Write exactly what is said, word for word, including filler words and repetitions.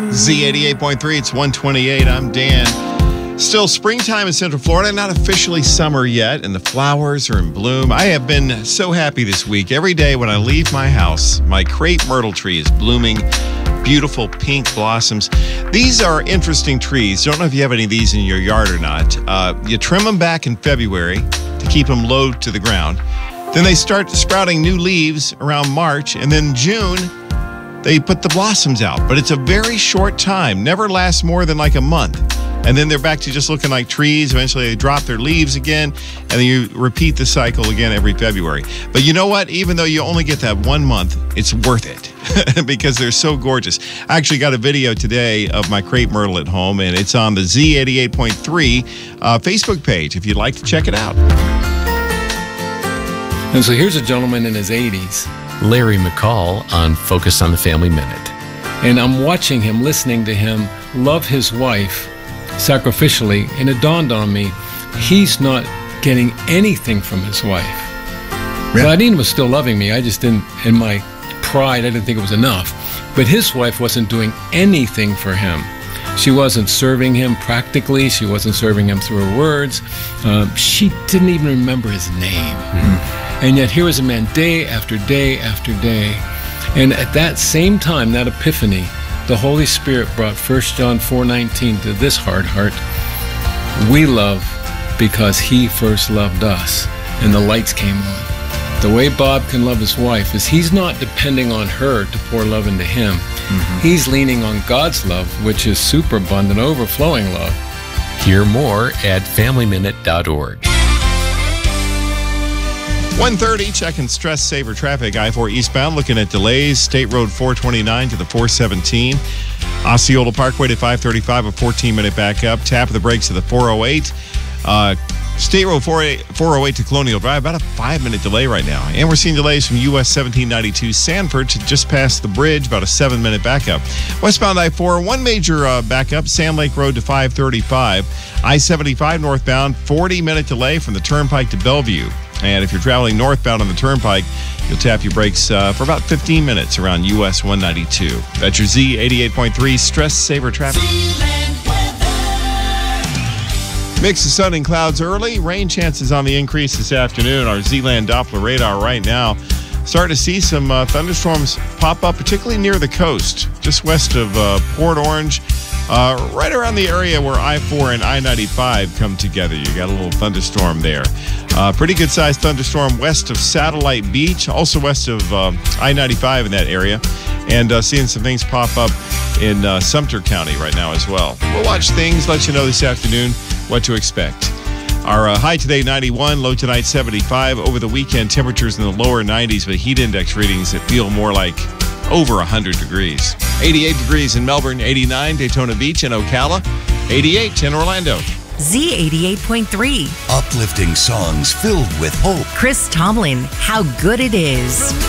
Z eighty-eight point three, it's one twenty-eight. I'm Dan. Still springtime in Central Florida, not officially summer yet, and the flowers are in bloom. I have been so happy this week. Every day when I leave my house, my crepe myrtle tree is blooming. Beautiful pink blossoms. These are interesting trees. Don't know if you have any of these in your yard or not. Uh, you trim them back in February to keep them low to the ground. Then they start sprouting new leaves around March, and then June, they put the blossoms out. But it's a very short time, never lasts more than like a month. And then they're back to just looking like trees. Eventually they drop their leaves again, and then you repeat the cycle again every February. But you know what? Even though you only get that one month, it's worth it because they're so gorgeous. I actually got a video today of my crepe myrtle at home, and it's on the Z eighty-eight point three uh, Facebook page if you'd like to check it out. And so here's a gentleman in his eighties. Larry McCall on Focus on the Family Minute. And I'm watching him, listening to him love his wife sacrificially, and it dawned on me, he's not getting anything from his wife. Yeah. Claudine was still loving me. I just didn't, in my pride, I didn't think it was enough. But his wife wasn't doing anything for him. She wasn't serving him practically. She wasn't serving him through her words. Um, she didn't even remember his name. Mm-hmm. And yet here was a man day after day after day. And at that same time, that epiphany, the Holy Spirit brought First John four nineteen to this hard heart. We love because He first loved us. And the lights came on. The way Bob can love his wife is he's not depending on her to pour love into him. Mm-hmm. He's leaning on God's love, which is superabundant, overflowing love. Hear more at family minute dot org. one thirty, checking stress saver traffic. I four eastbound, looking at delays. State Road four twenty-nine to the four seventeen. Osceola Parkway to five thirty-five, a fourteen minute backup. Tap of the brakes to the four oh eight. Uh, State Road four oh eight to Colonial Drive, about a five minute delay right now. And we're seeing delays from U S seventeen ninety-two Sanford to just past the bridge, about a seven minute backup. Westbound I four, one major uh, backup, Sand Lake Road to five thirty-five. I seventy-five northbound, forty minute delay from the Turnpike to Bellevue. And if you're traveling northbound on the Turnpike, you'll tap your brakes uh, for about fifteen minutes around U S one ninety-two. That's your Z eighty-eight point three Stress Saver Traffic. Mix of sun and clouds early. Rain chances on the increase this afternoon. Our Z-Land Doppler radar right now starting to see some uh, thunderstorms pop up, particularly near the coast, just west of uh, Port Orange, uh, right around the area where I four and I ninety-five come together. You got a little thunderstorm there. Uh, pretty good-sized thunderstorm west of Satellite Beach, also west of uh, I ninety-five in that area, and uh, seeing some things pop up in uh, Sumter County right now as well. We'll watch things, let you know this afternoon what to expect. Our uh, high today, ninety-one, low tonight, seventy-five. Over the weekend, temperatures in the lower nineties, but heat index readings that feel more like over one hundred degrees. eighty-eight degrees in Melbourne, eighty-nine, Daytona Beach and Ocala, eighty-eight in Orlando. Z eighty-eight point three. Uplifting songs filled with hope. Chris Tomlin, How Good It Is.